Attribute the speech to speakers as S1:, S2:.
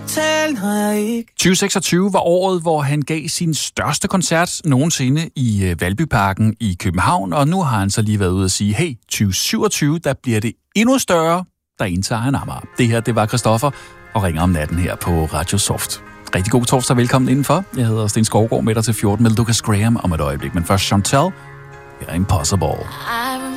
S1: fortæller jeg ikke.
S2: 2026 var året, hvor han gav sin største koncert nogensinde i Valbyparken i København, og nu har han så lige været ude at sige, hey, 2027, der bliver det endnu større, der indtager han Amager. Det her, det var Christoffer og Ringer om natten her på Radio Soft. Rigtig god torsdag, velkommen indenfor. Jeg hedder Sten Skovgaard, med dig til 14 med Lucas Graham om et øjeblik, men først Chantel, her er Impossible.